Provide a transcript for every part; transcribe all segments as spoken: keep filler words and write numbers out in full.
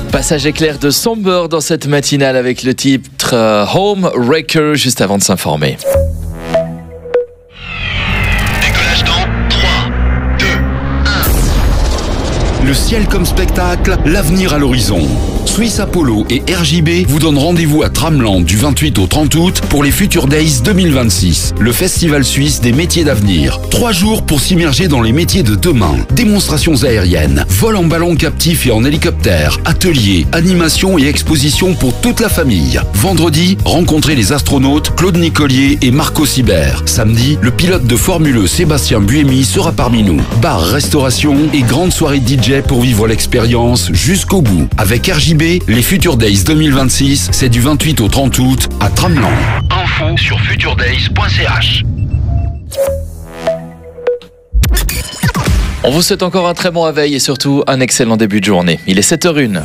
Passage éclair de Somber dans cette matinale avec le titre euh, Home Wrecker juste avant de s'informer. Décollage dans trois, deux, un. Le ciel comme spectacle, l'avenir à l'horizon. Swiss Apollo et R J B vous donnent rendez-vous à Tramland du vingt-huit au trente août pour les Future Days deux mille vingt-six, le festival suisse des métiers d'avenir. Trois jours pour s'immerger dans les métiers de demain. Démonstrations aériennes, vol en ballon captif et en hélicoptère, ateliers, animations et expositions pour toute la famille. Vendredi, rencontrez les astronautes Claude Nicolier et Marco Sibert. Samedi, le pilote de Formule E Sébastien Buemi sera parmi nous. Bar, restauration et grande soirée D J pour vivre l'expérience jusqu'au bout. Avec R J B, les Future Days deux mille vingt-six, c'est du vingt-huit au trente août à Tramland. Info sur future days point c h. On vous souhaite encore un très bon réveil et surtout un excellent début de journée. Il est sept heures zéro un.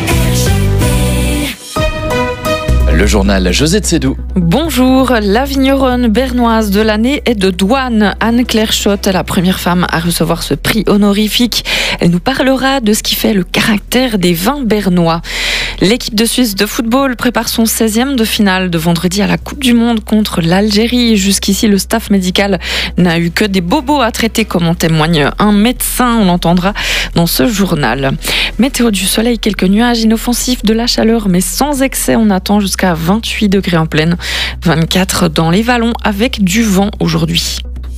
Le journal José de Sédou. Bonjour, la vigneronne bernoise de l'année est de Douane. Anne-Claire Schott est la première femme à recevoir ce prix honorifique. Elle nous parlera de ce qui fait le caractère des vins bernois. L'équipe de Suisse de football prépare son seizième de finale de vendredi à la Coupe du Monde contre l'Algérie. Jusqu'ici, le staff médical n'a eu que des bobos à traiter, comme en témoigne un médecin. On l'entendra dans ce journal. Météo du soleil, quelques nuages inoffensifs, de la chaleur, mais sans excès. On attend jusqu'à vingt-huit degrés en pleine, vingt-quatre dans les vallons avec du vent aujourd'hui.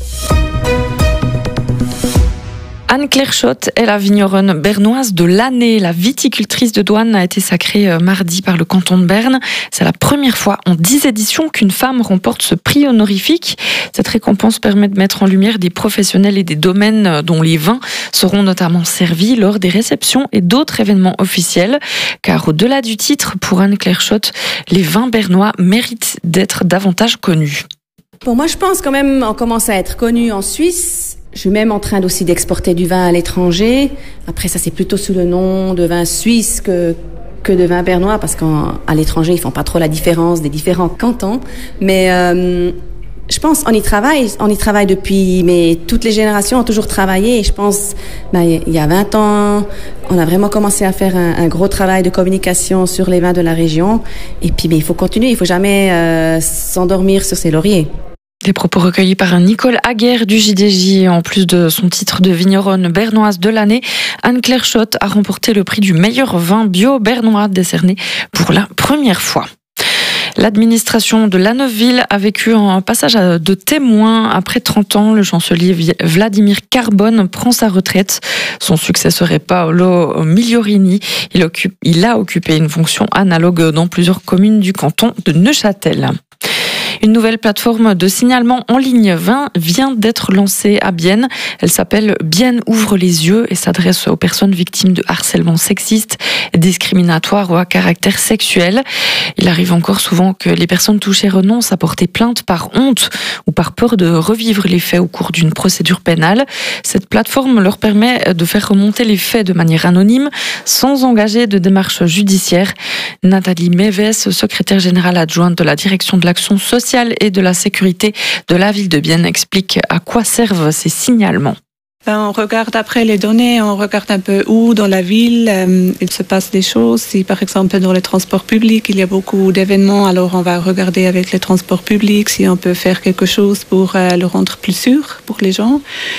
Anne-Claire Schott est la vigneronne bernoise de l'année. La viticultrice de Douane a été sacrée mardi par le canton de Berne. C'est la première fois en dix éditions qu'une femme remporte ce prix honorifique. Cette récompense permet de mettre en lumière des professionnels et des domaines dont les vins seront notamment servis lors des réceptions et d'autres événements officiels. Car au-delà du titre, pour Anne-Claire Schott, les vins bernois méritent d'être davantage connus. Bon, moi je pense quand même on commence à être connu en Suisse. Je suis même en train aussi d'exporter du vin à l'étranger. Après, ça, c'est plutôt sous le nom de vin suisse que, que de vin bernois, parce qu'à l'étranger, ils font pas trop la différence des différents cantons. Mais, euh, je pense, on y travaille, on y travaille depuis, mais toutes les générations ont toujours travaillé. Et je pense, ben, il y a vingt ans, on a vraiment commencé à faire un, un gros travail de communication sur les vins de la région. Et puis, ben, il faut continuer, il faut jamais, euh, s'endormir sur ses lauriers. Des propos recueillis par Nicole Aguerre du J D J. En plus de son titre de vigneronne bernoise de l'année, Anne-Claire Schott a remporté le prix du meilleur vin bio bernois décerné pour la première fois. L'administration de La Neuveville a vécu un passage de témoin. Après trente ans, le chancelier Vladimir Carbone prend sa retraite. Son successeur est Paolo Migliorini. Il, occupe, il a occupé une fonction analogue dans plusieurs communes du canton de Neuchâtel. Une nouvelle plateforme de signalement en ligne vient d'être lancée à Bienne. Elle s'appelle Bienne ouvre les yeux et s'adresse aux personnes victimes de harcèlement sexiste, discriminatoire ou à caractère sexuel. Il arrive encore souvent que les personnes touchées renoncent à porter plainte par honte ou par peur de revivre les faits au cours d'une procédure pénale. Cette plateforme leur permet de faire remonter les faits de manière anonyme, sans engager de démarche judiciaire. Nathalie Méves, secrétaire générale adjointe de la direction de l'action sociale et de la sécurité de la ville de Bienne, explique à quoi servent ces signalements. On regarde après les données, on regarde un peu où dans la ville euh, il se passe des choses. Si par exemple dans les transports publics il y a beaucoup d'événements, alors on va regarder avec les transports publics si on peut faire quelque chose pour euh, le rendre plus sûr pour les gens.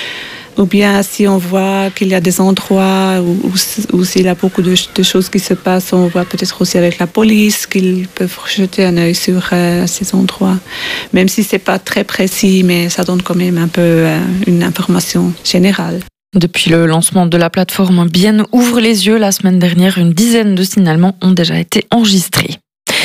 Ou bien si on voit qu'il y a des endroits où, où, où s'il y a beaucoup de, de choses qui se passent, on voit peut-être aussi avec la police qu'ils peuvent jeter un œil sur euh, ces endroits. Même si c'est pas très précis, mais ça donne quand même un peu euh, une information générale. Depuis le lancement de la plateforme Bienne ouvre les yeux la semaine dernière, une dizaine de signalements ont déjà été enregistrés.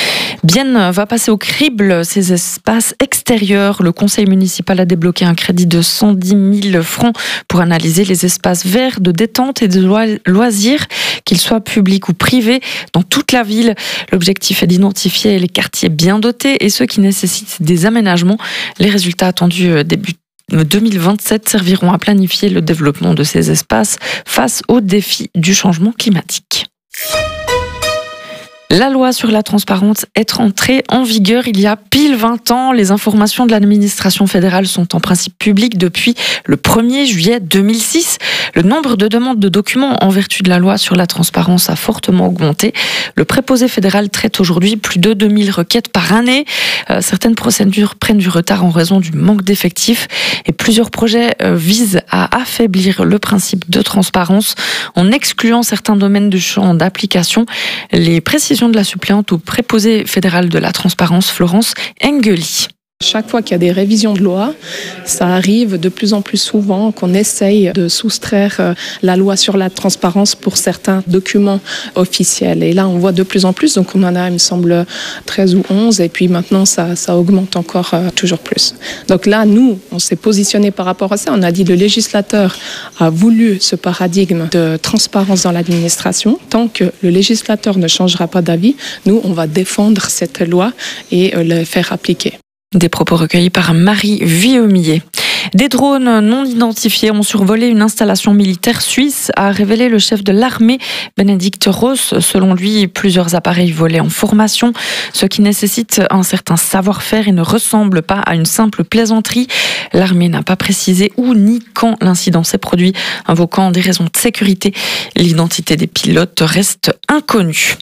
Bienne va passer au crible ses espaces extérieurs. Le conseil municipal a débloqué un crédit de cent dix mille francs pour analyser les espaces verts de détente et de loisirs, qu'ils soient publics ou privés, dans toute la ville. L'objectif est d'identifier les quartiers bien dotés et ceux qui nécessitent des aménagements. Les résultats attendus début deux mille vingt-sept serviront à planifier le développement de ces espaces face aux défis du changement climatique. La loi sur la transparence est entrée en vigueur il y a pile vingt ans. Les informations de l'administration fédérale sont en principe publiques depuis le premier juillet deux mille six. Le nombre de demandes de documents en vertu de la loi sur la transparence a fortement augmenté. Le préposé fédéral traite aujourd'hui plus de deux mille requêtes par année. Euh, certaines procédures prennent du retard en raison du manque d'effectifs et plusieurs projets euh, visent à affaiblir le principe de transparence en excluant certains domaines du champ d'application. Les précisions de la suppléante au préposé fédéral de la transparence, Florence Engeli. Chaque fois qu'il y a des révisions de loi, ça arrive de plus en plus souvent qu'on essaye de soustraire la loi sur la transparence pour certains documents officiels. Et là, on voit de plus en plus, donc on en a, il me semble, treize ou onze, et puis maintenant, ça, ça augmente encore euh, toujours plus. Donc là, nous, on s'est positionné par rapport à ça. On a dit que le législateur a voulu ce paradigme de transparence dans l'administration. Tant que le législateur ne changera pas d'avis, nous, on va défendre cette loi et euh, le faire appliquer. Des propos recueillis par Marie Villemier. Des drones non identifiés ont survolé une installation militaire suisse, a révélé le chef de l'armée, Benedikt Ross. Selon lui, plusieurs appareils volaient en formation, ce qui nécessite un certain savoir-faire et ne ressemble pas à une simple plaisanterie. L'armée n'a pas précisé où ni quand l'incident s'est produit, invoquant des raisons de sécurité. L'identité des pilotes reste inconnue.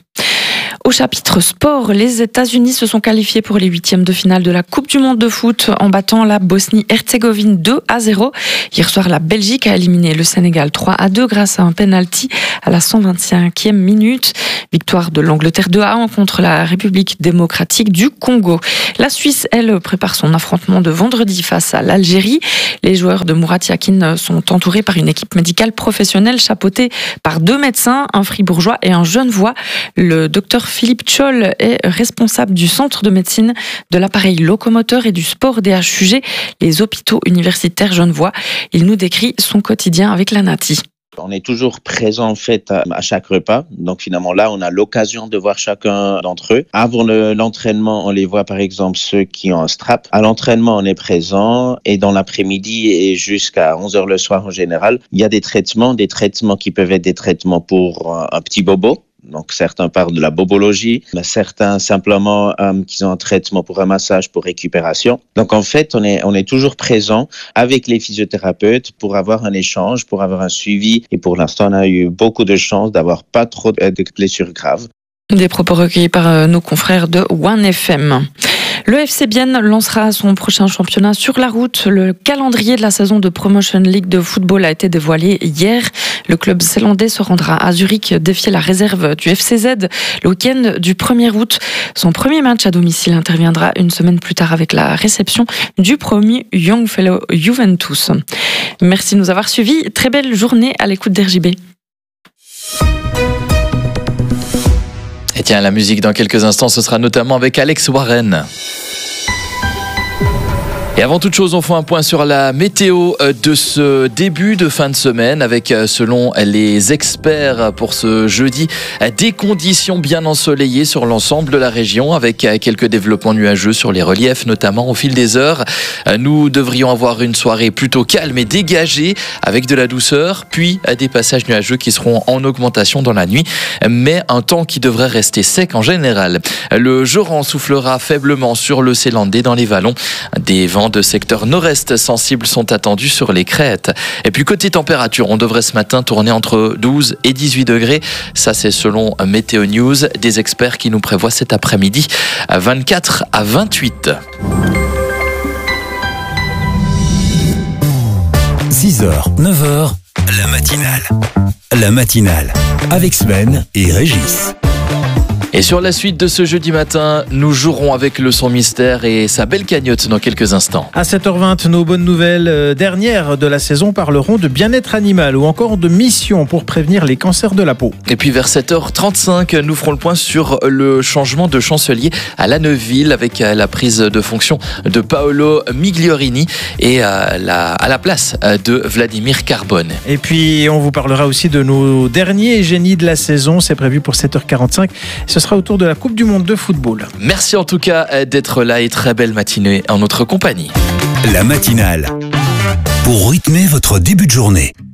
Au chapitre sport, les États-Unis se sont qualifiés pour les huitièmes de finale de la Coupe du Monde de foot en battant la Bosnie-Herzégovine deux à zéro. Hier soir, la Belgique a éliminé le Sénégal trois à deux grâce à un penalty à la cent vingt-cinquième minute. Victoire de l'Angleterre deux à un contre la République démocratique du Congo. La Suisse, elle, prépare son affrontement de vendredi face à l'Algérie. Les joueurs de Murat Yakin sont entourés par une équipe médicale professionnelle chapeautée par deux médecins, un fribourgeois et un genevois. Le docteur Philippe Scholl est responsable du centre de médecine de l'appareil locomoteur et du sport des H U G, les hôpitaux universitaires genevois. Il nous décrit son quotidien avec la Nati. On est toujours présent en fait à chaque repas. Donc finalement là, on a l'occasion de voir chacun d'entre eux. Avant le, l'entraînement, on les voit par exemple ceux qui ont un strap. À l'entraînement, on est présent et dans l'après-midi et jusqu'à onze heures le soir en général, il y a des traitements, des traitements qui peuvent être des traitements pour un petit bobo. Donc certains parlent de la bobologie, mais certains simplement euh, qui ont un traitement pour un massage, pour récupération. Donc en fait, on est on est toujours présent avec les physiothérapeutes pour avoir un échange, pour avoir un suivi. Et pour l'instant, on a eu beaucoup de chance d'avoir pas trop de blessures graves. Des propos recueillis par nos confrères de One F M. Le F C Bienne lancera son prochain championnat sur la route. Le calendrier de la saison de Promotion League de football a été dévoilé hier. Le club zélandais se rendra à Zurich défier la réserve du F C Z le week-end du premier août. Son premier match à domicile interviendra une semaine plus tard avec la réception du premier Youngfellow Juventus. Merci de nous avoir suivis. Très belle journée à l'écoute d'R J B. Et tiens, la musique dans quelques instants, ce sera notamment avec Alex Warren. Et avant toute chose, on fait un point sur la météo de ce début de fin de semaine avec, selon les experts pour ce jeudi, des conditions bien ensoleillées sur l'ensemble de la région avec quelques développements nuageux sur les reliefs, notamment au fil des heures. Nous devrions avoir une soirée plutôt calme et dégagée avec de la douceur, puis des passages nuageux qui seront en augmentation dans la nuit, mais un temps qui devrait rester sec en général. Le Joran soufflera faiblement sur le Célandais dans les vallons. Des vents de secteur nord-est sensibles sont attendus sur les crêtes. Et puis côté température, on devrait ce matin tourner entre douze et dix-huit degrés. Ça, c'est selon Météo News, des experts qui nous prévoient cet après-midi à vingt-quatre à vingt-huit. six heures, neuf heures, la matinale. La matinale, avec Sven et Régis. Et sur la suite de ce jeudi matin, nous jouerons avec le son mystère et sa belle cagnotte dans quelques instants. À sept heures vingt, nos bonnes nouvelles dernières de la saison parleront de bien-être animal ou encore de mission pour prévenir les cancers de la peau. Et puis vers sept heures trente-cinq, nous ferons le point sur le changement de chancelier à La Neuville avec la prise de fonction de Paolo Migliorini et à la, à la place de Vladimir Carbone. Et puis on vous parlera aussi de nos derniers génies de la saison. C'est prévu pour sept heures quarante-cinq. Ce sera autour de la Coupe du Monde de football. Merci en tout cas d'être là et très belle matinée en notre compagnie. La matinale, pour rythmer votre début de journée.